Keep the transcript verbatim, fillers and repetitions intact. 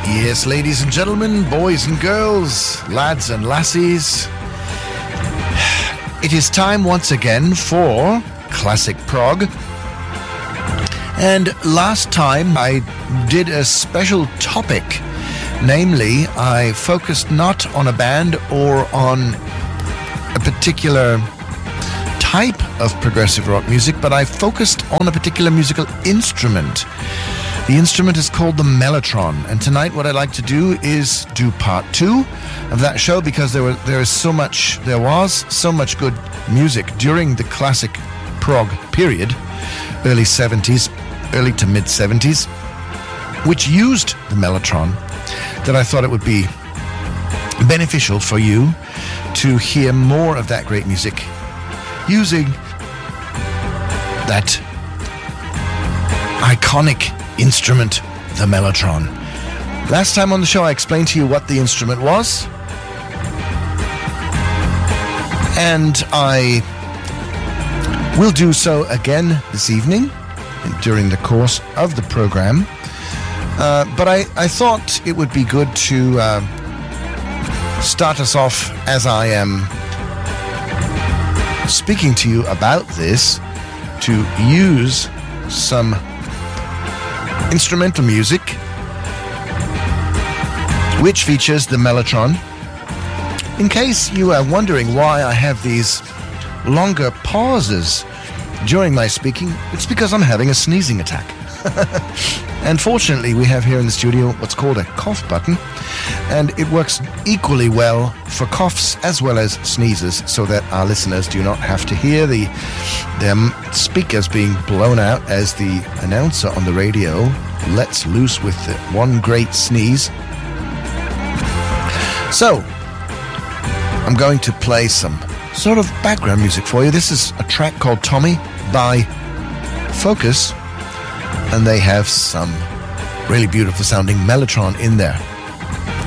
Yes, ladies and gentlemen, boys and girls, lads and lassies, it is time once again for Classic Prog. And last time I did a special topic, namely I focused not on a band or on a particular type of progressive rock music, but I focused on a particular musical instrument. The instrument is called the mellotron, and tonight what I'd like to do is do part two of that show, because there was there is so much there was so much good music during the classic prog period, early seventies, early to mid seventies, which used the mellotron, that I thought it would be beneficial for you to hear more of that great music using that iconic instrument, the mellotron. Last time on the show I explained to you what the instrument was, and I will do so again this evening during the course of the program. Uh, but I, I thought it would be good to uh, start us off as I am speaking to you about this, to use some instrumental music which features the mellotron. In case you are wondering why I have these longer pauses during my speaking, it's because I'm having a sneezing attack. And fortunately we have here in the studio what's called a cough button, and it works equally well for coughs as well as sneezes, so that our listeners do not have to hear the them speakers being blown out as the announcer on the radio lets loose with the one great sneeze. So I'm going to play some sort of background music for you. This is a track called Tommy by Focus, and they have some really beautiful sounding mellotron in there.